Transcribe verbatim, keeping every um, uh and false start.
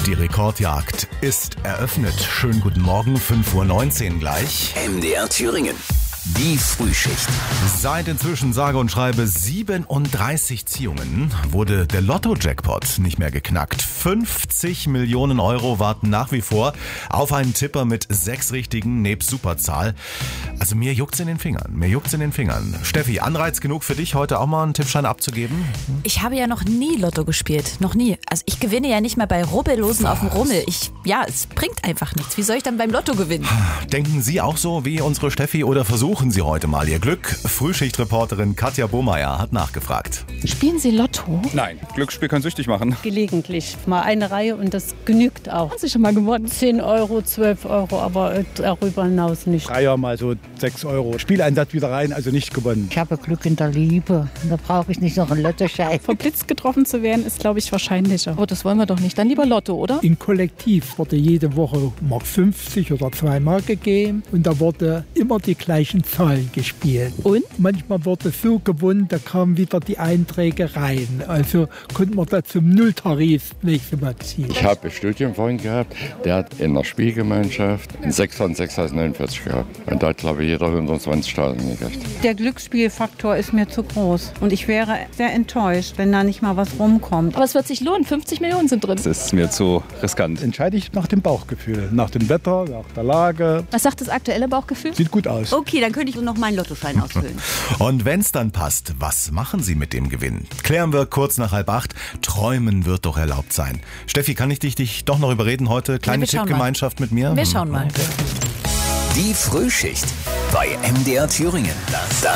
Die Rekordjagd ist eröffnet. Schönen guten Morgen, fünf Uhr neunzehn gleich. M D R Thüringen. Die Frühschicht. Seit inzwischen sage und schreibe siebenunddreißig Ziehungen wurde der Lotto-Jackpot nicht mehr geknackt. fünfzig Millionen Euro warten nach wie vor auf einen Tipper mit sechs Richtigen nebst Superzahl. Also mir juckt's in den Fingern, mir juckt's in den Fingern. Steffi, Anreiz genug für dich, heute auch mal einen Tippschein abzugeben? Ich habe ja noch nie Lotto gespielt, noch nie. Also ich gewinne ja nicht mal bei Rubbellosen auf dem Rummel. Ich, ja, es bringt einfach nichts. Wie soll ich dann beim Lotto gewinnen? Denken Sie auch so wie unsere Steffi oder versuchen Sie heute mal Ihr Glück? Frühschichtreporterin Katja Bohmeier hat nachgefragt. Spielen Sie Lotto? Nein, Glücksspiel kann süchtig machen. Gelegentlich mal eine Reihe und das genügt auch. Haben Sie schon mal gewonnen? zehn Euro, zwölf Euro, aber darüber hinaus nicht. Dreier mal so sechs Euro. Spieleinsatz wieder rein, also nicht gewonnen. Ich habe Glück in der Liebe. Da brauche ich nicht noch einen Lottoschein. Vom Blitz getroffen zu werden, ist, glaube ich, wahrscheinlicher. Aber das wollen wir doch nicht. Dann lieber Lotto, oder? Im Kollektiv wurde jede Woche Mark fünfzig oder zwei Mark gegeben und da wurde immer die gleichen Zahlen gespielt. Und? Manchmal wurde so gewonnen, da kamen wieder die Einträge rein. Also konnte man da zum Nulltarif nächstes Mal ziehen. Ich habe einen Studienfreund gehabt, der hat in der Spielgemeinschaft einen sechs von sechs aus neunundvierzig gehabt. Und da hat, glaube ich, jeder hundertzwanzigtausend gekriegt. Der Glücksspielfaktor ist mir zu groß und ich wäre sehr enttäuscht, wenn da nicht mal was rumkommt. Aber es wird sich lohnen. fünfzig Millionen sind drin. Das ist mir zu riskant. Entscheide ich nach dem Bauchgefühl, nach dem Wetter, nach der Lage. Was sagt das aktuelle Bauchgefühl? Sieht gut aus. Okay, dann könnte ich noch meinen Lottoschein ausfüllen. Und wenn's dann passt, was machen Sie mit dem Gewinn? Klären wir kurz nach halb acht. Träumen wird doch erlaubt sein. Steffi, kann ich dich, dich doch noch überreden heute? Kleine Ja, Tippgemeinschaft mit mir? Wir schauen mal. Die Frühschicht bei M D R Thüringen. Das